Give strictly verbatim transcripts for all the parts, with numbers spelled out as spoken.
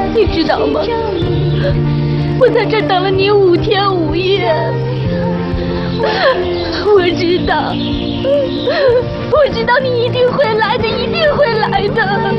你知道吗？我在这等了你五天五夜。我知道，我知道你一定会来的，一定会来的。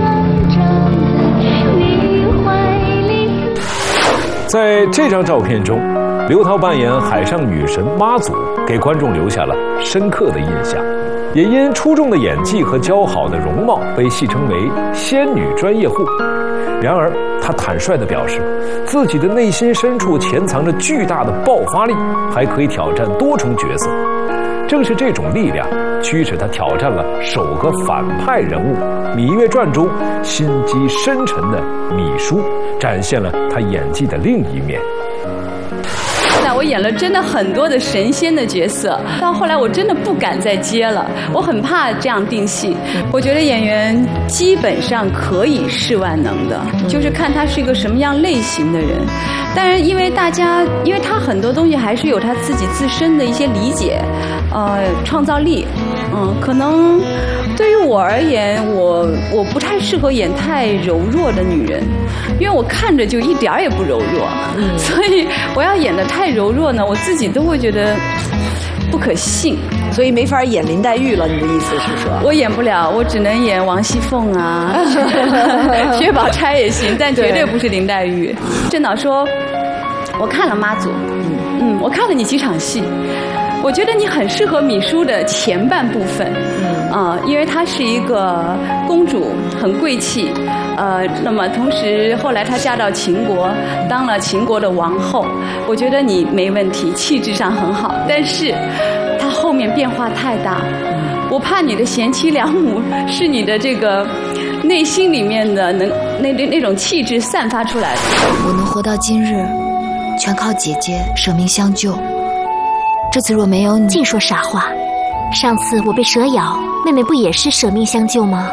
在这张照片中，刘涛扮演海上女神妈祖，给观众留下了深刻的印象。也因出众的演技和姣好的容貌，被戏称为仙女专业户。然而，她坦率地表示，自己的内心深处潜藏着巨大的爆发力，还可以挑战多重角色。正是这种力量，驱使她挑战了首个反派人物《芈月传》中心机深沉的芈姝，展现了她演技的另一面。 我演了真的很多的神仙的角色，到后来我真的不敢再接了，我很怕这样定戏。我觉得演员基本上可以是万能的，就是看他是一个什么样类型的人。当然，因为大家，因为他很多东西还是有他自己自身的一些理解，呃，创造力。嗯，可能对于我而言，我我不太适合演太柔弱的女人，因为我看着就一点儿也不柔弱，嗯、所以我要演得太柔弱呢，我自己都会觉得不可信， 所以没法演林黛玉了。你的意思是说？ 我演不了，我只能演王熙凤啊，薛宝钗也行，但绝对不是林黛玉。郑导说，我看了妈祖，嗯嗯，我看了你几场戏。我觉得你很适合芈姝的前半部分，嗯啊、呃，因为她是一个公主，很贵气，呃，那么同时后来她嫁到秦国，当了秦国的王后，我觉得你没问题，气质上很好，但是她后面变化太大，我怕你的贤妻良母是你的这个内心里面的能那那那种气质散发出来的。 我能活到今日，全靠姐姐舍命相救。这次若没有你， 净说傻话。上次我被蛇咬，妹妹不也是舍命相救吗？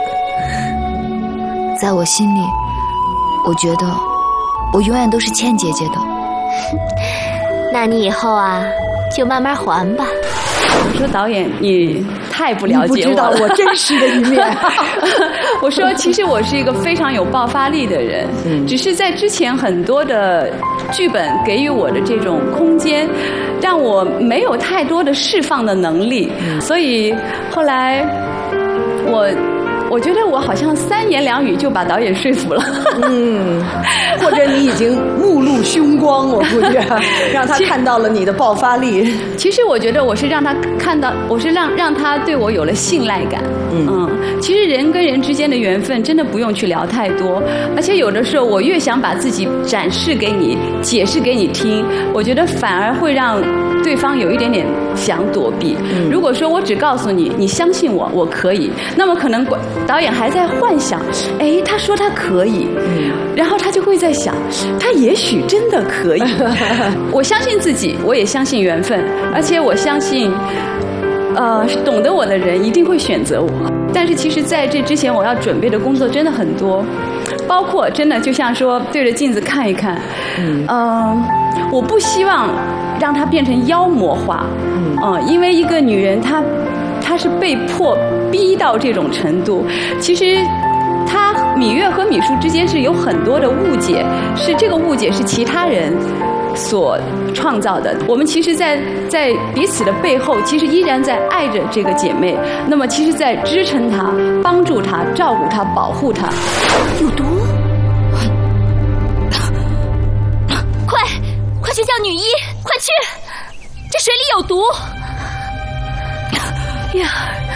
在我心里，我觉得我永远都是欠姐姐的。 那你以后啊，就慢慢还吧。 我说导演，你太不了解我了， 你不知道我真实的一面。 我说，其实我是一个非常有爆发力的人，嗯，只是在之前很多的剧本给予我的这种空间，让我没有太多的释放的能力，嗯，所以后来我。我觉得我好像三言两语就把导演说服了，嗯， 或者你已经目露凶光，我估计让他看到了你的爆发力。 其实我觉得我是让他看到，我是让让他对我有了信赖感。嗯, 嗯，其实人跟人之间的缘分真的不用去聊太多，而且有的时候我越想把自己展示给你、解释给你听，我觉得反而会让对方有一点点想躲避。嗯，如果说我只告诉你，你相信我，我可以，那么可能导演还在幻想，哎，他说他可以，嗯，然后他就会在想，他也许真的可以。我相信自己，我也相信缘分，而且我相信，呃，懂得我的人一定会选择我。但是其实在这之前，我要准备的工作真的很多，包括真的就像说对着镜子看一看，嗯，呃，我不希望让它变成妖魔化，嗯，呃，因为一个女人她她是被迫逼到这种程度，其实她芈月和芈姝之间是有很多的误解，是这个误解是其他人所创造的。我们其实在在彼此的背后，其实依然在爱着这个姐妹，那么其实在支撑她、帮助她、照顾她、保护她。 有毒！快快去叫女医，快去！这水里有毒！ 呀，